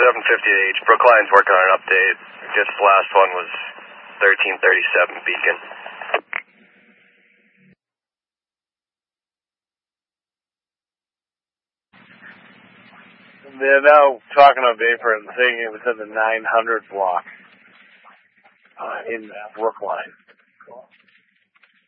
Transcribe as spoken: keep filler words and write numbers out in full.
seven fifty H. Brookline's working on an update. I guess the last one was thirteen thirty-seven Beacon. They're now talking on vapor and saying it was in the nine hundred block uh, in Brookline.